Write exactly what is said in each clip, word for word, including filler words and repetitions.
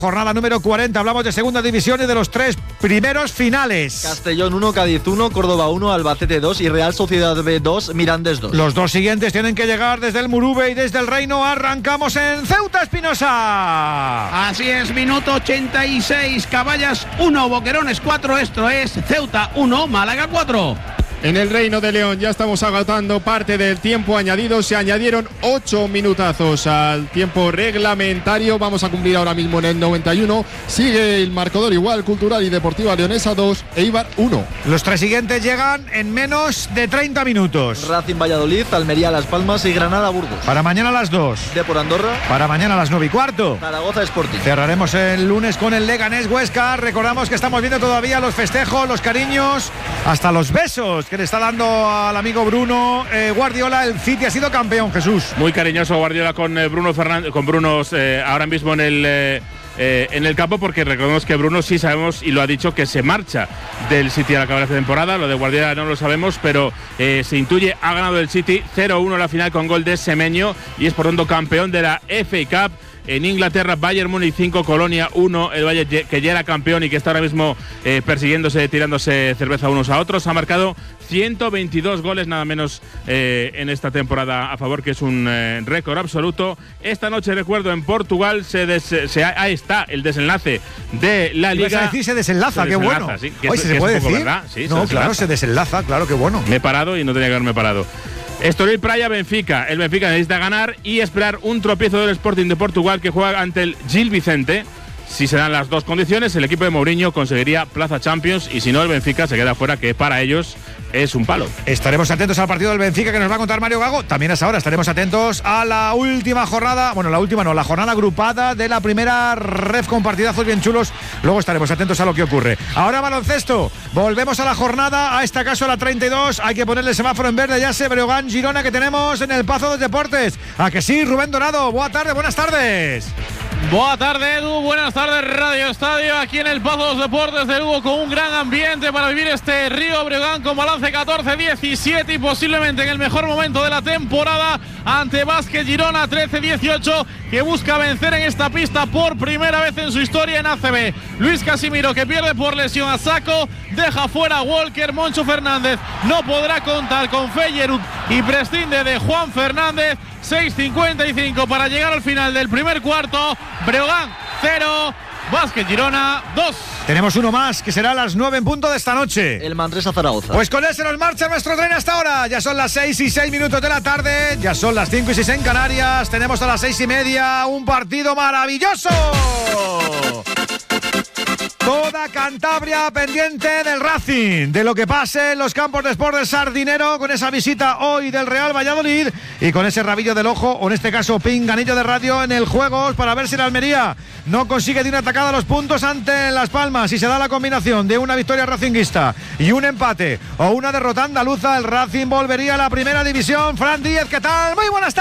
Jornada número cuarenta, hablamos de segunda división y de los tres primeros finales. Castellón uno, Cádiz uno, Córdoba uno, Albacete dos y Real Sociedad B dos, Mirandés dos. Los dos siguientes tienen que llegar desde el Murube y desde el Reino. Arrancamos en Ceuta, Espinosa. Así es, minuto ochenta y seis, Caballas uno, Boquerones cuatro, esto es Ceuta uno, Málaga cuatro. En el Reino de León ya estamos agotando parte del tiempo añadido. Se añadieron ocho minutazos al tiempo reglamentario. Vamos a cumplir ahora mismo en el noventa y uno. Sigue el marcador igual, Cultural y Deportiva Leonesa dos, Eibar uno. Los tres siguientes llegan en menos de treinta minutos. Racing Valladolid, Almería Las Palmas y Granada Burgos. Para mañana a las dos. Depor Andorra. Para mañana a las nueve y cuarto. Zaragoza Sporting. Cerraremos el lunes con el Leganés Huesca. Recordamos que estamos viendo todavía los festejos, los cariños, hasta los besos que le está dando al amigo Bruno eh, Guardiola. El City ha sido campeón, Jesús. Muy cariñoso Guardiola con eh, Bruno Fernández, con Bruno eh, ahora mismo en el eh, eh, en el campo, porque recordemos que Bruno sí sabemos y lo ha dicho que se marcha del City al acabar esta temporada. Lo de Guardiola no lo sabemos, pero eh, se intuye. Ha ganado el City cero uno la final con gol de Semenyo y es por tanto campeón de la F A Cup. En Inglaterra, Bayern Múnich cinco, Colonia uno, el Bayern que ya era campeón y que está ahora mismo eh, persiguiéndose, tirándose cerveza unos a otros. Ha marcado ciento veintidós goles nada menos eh, en esta temporada a favor, que es un eh, récord absoluto. Esta noche, recuerdo, en Portugal se, des, se ahí está el desenlace de la Liga. ¿Vas a decir se desenlaza? Se qué desenlaza, bueno. Sí, que Oye, es, ¿se, que se puede es un poco decir? verdad. Sí, no, se claro, se desenlaza, claro, qué bueno. Me he parado y no tenía que haberme parado. Estoril Praia Benfica. El Benfica necesita ganar y esperar un tropiezo del Sporting de Portugal, que juega ante el Gil Vicente. Si se dan las dos condiciones, el equipo de Mourinho conseguiría plaza Champions, y si no, el Benfica se queda fuera, que para ellos es un palo. Estaremos atentos al partido del Benfica que nos va a contar Mario Gago. También a esa hora estaremos atentos a la última jornada, bueno, la última no, la jornada agrupada de la primera ref con partidazos bien chulos. Luego estaremos atentos a lo que ocurre. Ahora baloncesto, volvemos a la jornada, a este caso a la treinta y dos. Hay que ponerle semáforo en verde, ya sé, Breogán, Girona, que tenemos en el Pazo de Deportes. ¿A que sí, Rubén Dorado? Buena tarde, buenas tardes. Buenas tardes, Edu, buenas tardes, Radio Estadio, aquí en el Pazo de los Deportes de Lugo, con un gran ambiente para vivir este Río Breogán con balance catorce diecisiete y posiblemente en el mejor momento de la temporada ante Básquet Girona trece dieciocho, que busca vencer en esta pista por primera vez en su historia en A C B. Luis Casimiro, que pierde por lesión a Saco, deja fuera a Walker. Moncho Fernández no podrá contar con Feyerud y prescinde de Juan Fernández. seis cincuenta y cinco para llegar al final del primer cuarto. Breogán cero, Básquet Girona dos. Tenemos uno más que será a las nueve en punto de esta noche. El Manresa Zaragoza. Pues con ese nos marcha nuestro tren hasta ahora. Ya son las seis y seis minutos de la tarde. Ya son las cinco y seis en Canarias. Tenemos a las seis y media un partido maravilloso. Toda Cantabria pendiente del Racing, de lo que pase en los campos de Sport del Sardinero, con esa visita hoy del Real Valladolid y con ese rabillo del ojo, o en este caso pinganillo de radio en el juego, para ver si la Almería no consigue de una atacada los puntos ante Las Palmas y se da la combinación de una victoria racinguista y un empate o una derrota andaluza. El Racing volvería a la primera división. Fran Díez, ¿qué tal? Muy buenas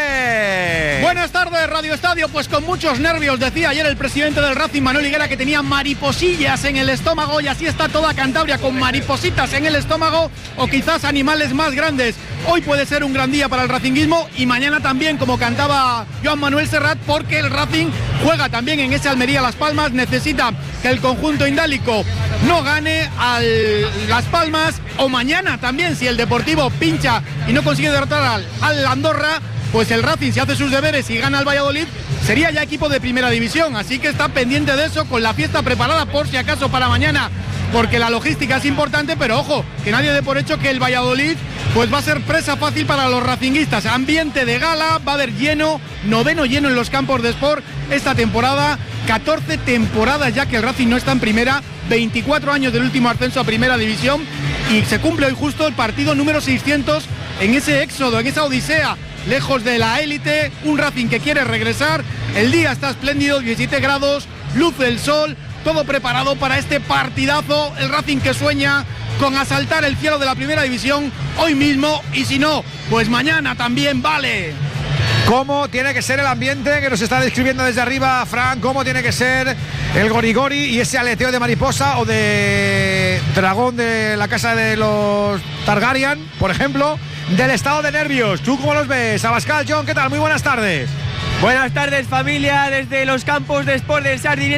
tardes. Buenas tardes, Radio Estadio. Pues con muchos nervios, decía ayer el presidente del Racing, Manuel Higuera, que tenía mariposillas en el estómago, y así está toda Cantabria, con maripositas en el estómago o quizás animales más grandes. Hoy puede ser un gran día para el racinguismo y mañana también, como cantaba Joan Manuel Serrat, porque el Racing juega también en ese Almería Las Palmas. Necesita que el conjunto indálico no gane al Las Palmas, o mañana también, si el Deportivo pincha y no consigue derrotar al, al Andorra, pues el Racing, si hace sus deberes y gana al Valladolid, sería ya equipo de primera división. Así que está pendiente de eso, con la fiesta preparada por si acaso para mañana, porque la logística es importante. Pero ojo, que nadie dé por hecho que el Valladolid pues va a ser presa fácil para los racinguistas. Ambiente de gala, va a haber lleno, noveno lleno en los campos de Sport esta temporada. catorce temporadas ya que el Racing no está en primera, veinticuatro años del último ascenso a primera división, y se cumple hoy justo el partido número seiscientos en ese éxodo, en esa odisea, lejos de la élite. Un Racing que quiere regresar. El día está espléndido, diecisiete grados, luce el sol, todo preparado para este partidazo. El Racing que sueña con asaltar el cielo de la primera división hoy mismo, y si no, pues mañana también vale. ¿Cómo tiene que ser el ambiente que nos está describiendo desde arriba, Fran? ¿Cómo tiene que ser el gorigori y ese aleteo de mariposa o de dragón de la casa de los Targaryen, por ejemplo, del estado de nervios? ¿Tú cómo los ves? Abascal, John, ¿qué tal? Muy buenas tardes. Buenas tardes, familia, desde los campos de Sport del Sardinero.